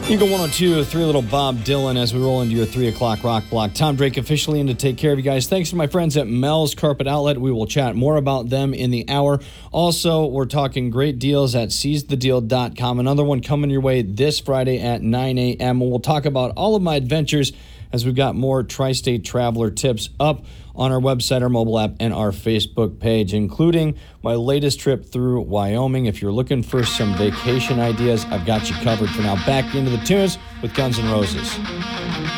Eagle 102, Three Little Bob Dylan as we roll into your 3 o'clock rock block. Tom Drake officially in to take care of you guys. Thanks to my friends at Mel's Carpet Outlet. We will chat more about them in the hour. Also, we're talking great deals at seizethedeal.com. Another one coming your way this Friday at 9 a.m. We'll talk about all of my adventures as we've got more Tri-State Traveler tips up on our website, our mobile app, and our Facebook page, including my latest trip through Wyoming. If you're looking for some vacation ideas, I've got you covered. For now, back into the tunes with Guns N' Roses.